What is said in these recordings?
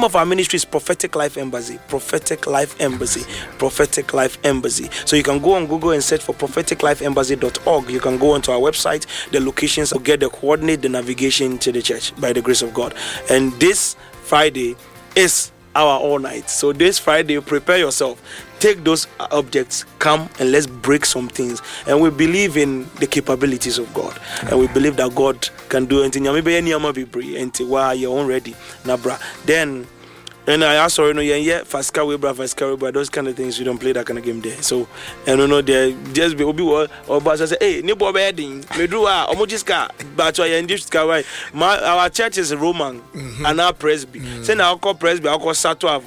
name of our ministry is Prophetic Life Embassy. Prophetic Life Embassy. Prophetic Life Embassy. So you can go on Google and search for propheticlifeembassy.org. You can go onto our website, the locations, will get the coordinate, the navigation to the church by the grace of God. And this Friday is our all night. So this Friday, prepare yourself. Take those objects, come and let's break some things. And we believe in the capabilities of God. And we believe that God can do anything. Maybe any until while you're ready. Then and I also Fasca Webra, those kind of things, you don't play that kind of game there. So, and there just be or say, hey, Nibo Bedding, Medua, Omojiska, but I ended our church is Roman and our presby. Say now, call presby, I'll call Sato of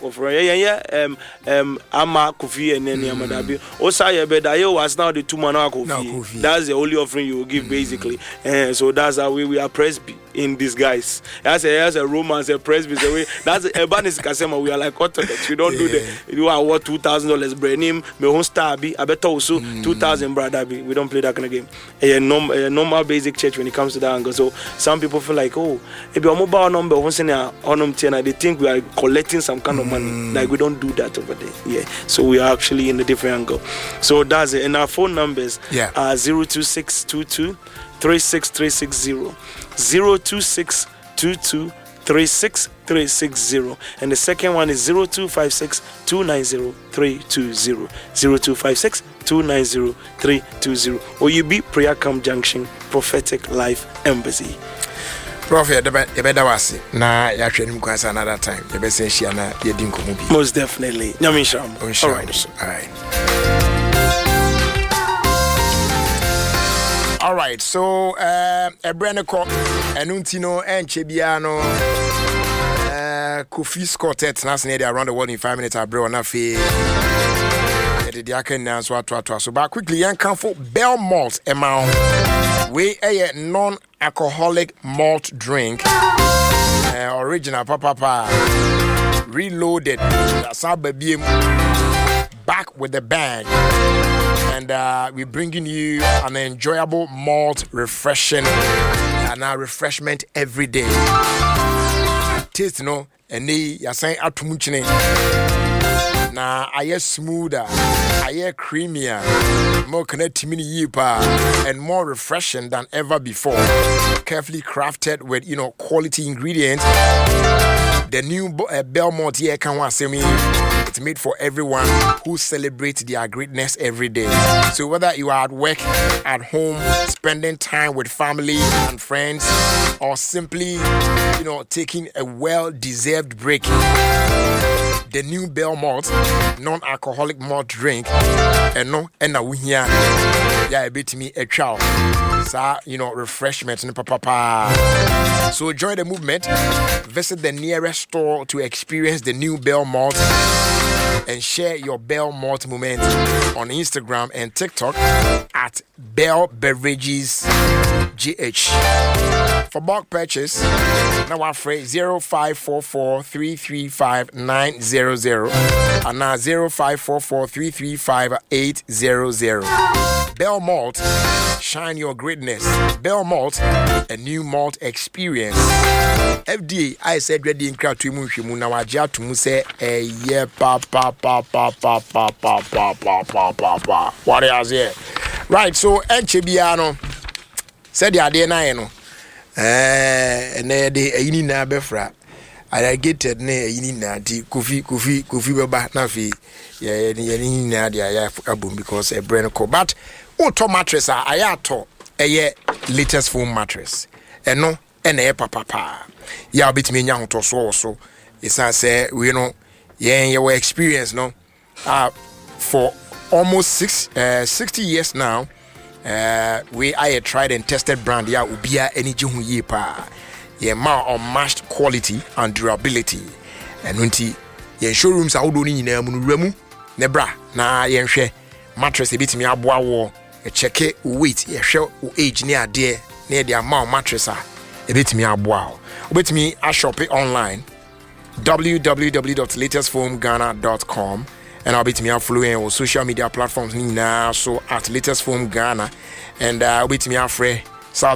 Ama Kofi and then Yamadabi. Osaya Bedayo was now the 2 man Kofi. That's the only offering you will give basically. So that's how we are presby in disguise. As a Roman, a presby, that's a banis. We are like Orthodox. We don't do that. You are what $2,000 brand name. Me home star be. I bet also 2,000 brother be. We don't play that kind of game. A normal basic church when it comes to that angle. So some people feel like, oh, if your mobile number once in a they think we are collecting some kind of money. Like we don't do that over there. Yeah. So we are actually in a different angle. So that's it. And our phone numbers are 02622 36360 02622 36360, and the second one is 0256 290 320 0256 290 320. Or you be Prayer Camp Junction, Prophetic Life Embassy. Prophet, you better was na ya training class another time. You better say she na ye din komo bi. Most definitely. Nyamisham. All right. All right, so a brand called Enuntino and Chebiano Kofi's quartet nationally around the world in 5 minutes. I brought on a fee. The Diakin now so but quickly young come for Bell Malt amount. We a non-alcoholic malt drink. Original papa reloaded. That's our baby back with the bag. And we're bringing you an enjoyable malt refreshing and our refreshment every day. Taste no and you're saying atumuchine. Now I smoother, I creamier, more connected and more refreshing than ever before. Carefully crafted with quality ingredients. The new Belmont here can want me. It's made for everyone who celebrates their greatness every day. So whether you are at work, at home, spending time with family and friends, or simply, taking a well-deserved break, the new Bell Malt non-alcoholic malt drink, and we here, a bit me a chow, refreshment and papa. So join the movement. Visit the nearest store to experience the new Bell Malt. And share your Bell Malt moment on Instagram and TikTok at Bell Beverages GH. For bulk purchase, now our phrase 0544 335 900 and now 0544 335 800. Bell Malt, shine your greatness. Bell Malt, a new malt experience. FDA, I said ready in crowd to Mushimu now. I just to say a yeah pa. What is it? Right, so Enchebiano said the idea na and the yini na befra. I get it ne yini na di Kofi baba na fi yini na dia abum because a brand called but auto mattress ayato a latest foam mattress and no and a papa ya bit me nya to so it's say we your experience for almost 60 years now. We are a tried and tested brand. Yeah, ubia any jihu ye pa. Yeah, unmatched quality and durability. And unti ye showrooms are all in remu nebra na ye share mattress a bit me abwa wo a check it weight ye show age near there near the amount mattress a bit me abwa. Bit me a shop it online. www.latestfoamghana.com and I'll be to me following on social media platforms now so at Latest Foam Ghana and I'll be to me free